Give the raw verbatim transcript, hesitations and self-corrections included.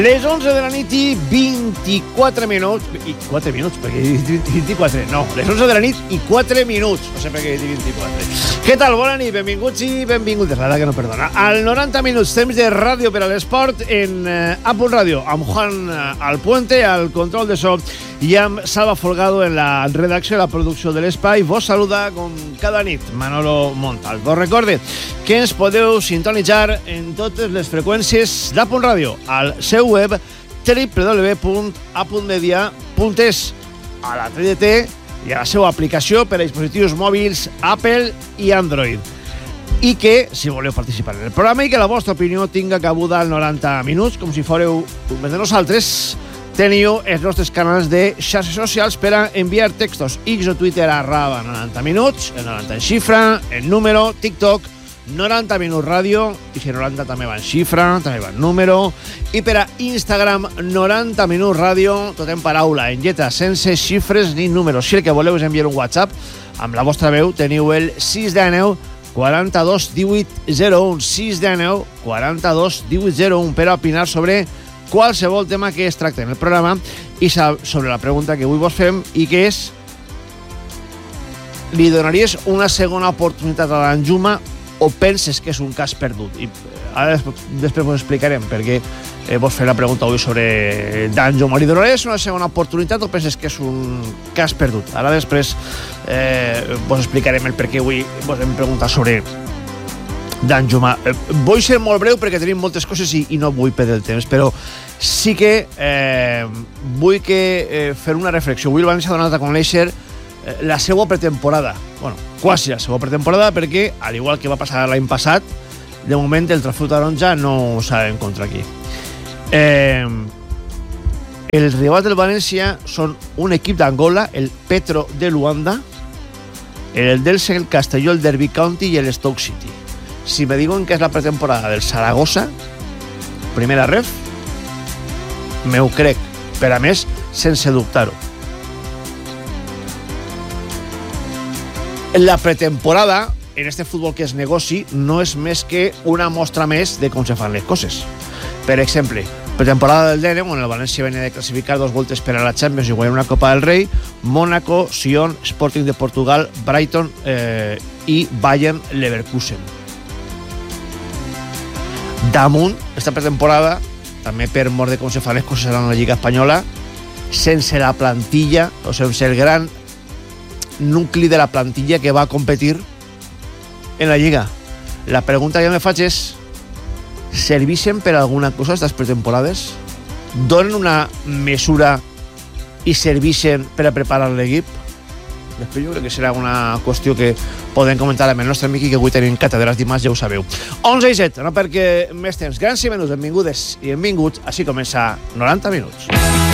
Les onze de la nit i vint-i-quatre minuts. I quatre minuts, perquè he dit vint-i-quatre. No, les onze de la nit i quatre minuts. No sé per què he dit vint-i-quatre. Què tal? Bona nit, benvinguts i benvinguts. La que no perdona. Al noranta minuts, temps de ràdio per a l'esport en eh, A Punt Ràdio, amb Juan eh, Alpuente, al control de so, i amb Salva Folgado en la redacció i la producció de l'espai. Vos saluda, com cada nit, Manolo Montal. Vos recorde que ens podeu sintonitzar en totes les freqüències d'A Punt Ràdio, al seu web w w w punt a punt media punt es, a la T D T i a la seva aplicació per a dispositius mòbils Apple i Android. I que, si voleu participar en el programa i que la vostra opinió tinga cabuda al noranta minuts, com si fóreu un de nosaltres, teniu els nostres canals de xarxes socials per a enviar textos X o Twitter a arroba noranta minuts, el noranta en xifra, el número, TikTok, noranta minuts ràdio, i si noranta també va en xifra, també va en número, i per a Instagram, noranta minuts ràdio, tot en paraula, en lletra, sense xifres ni números. Si el que voleu és enviar un WhatsApp, amb la vostra veu teniu el sis cents dinou quaranta-dos divuit zero un, sis cents dinou quaranta-dos divuit zero un, per a opinar sobre qualsevol tema que es tracta en el programa i sobre la pregunta que avui vos fem, i que és: li donaries una segona oportunitat a l'Anjuma o penses que és un cas perdut? I ara després, després vos explicarem perquè eh, vos faré la pregunta avui sobre Danjuma. Li donaries una segona oportunitat o penses que és un cas perdut? Ara després eh, vos explicarem el per què avui vos hem preguntat sobre Danjuma. Eh, vull ser molt breu perquè tenim moltes coses i, i no vull perdre el temps, però sí que eh, vull que eh, fer una reflexió. Avui el València ha donat a conèixer la seva pretemporada, bueno, quasi la seva pretemporada, perquè, al igual que va passar l'any passat, de moment el trofeu taronja no sabem contra qui. Eh, els rivals del València són un equip d'Angola, el Petro de Luanda, el Delce, el Castelló, el Derby County i el Stoke City. Si me diuen que és la pretemporada del Saragossa, primera ref, me ho crec, per a més, sense dubtar-ho. La pretemporada, en este futbol que és negoci, no és més que una mostra més de com se fan les coses. Per exemple, pretemporada del D N, on el València venia de classificar dos voltes per a la Champions i guanyar una Copa del Rei, Mónaco, Sion, Sporting de Portugal, Brighton eh, i Bayern Leverkusen. Damunt, esta pretemporada, també per mort de com se fan les coses en la Lliga Espanyola, sense la plantilla, o sense el gran nucli de la plantilla que va a competir en la Lliga. La pregunta que me faig és: servixen per alguna cosa estas pretemporades? Donen una mesura i servixen per a preparar l'equip? Després jo crec que serà una qüestió que podem comentar amb el nostre amic i que avui tenim càtedres dimarts, ja ho sabeu. onze i set, no perquè més temps. Grans i menuts, benvingudes i benvinguts. Així comença noranta minuts.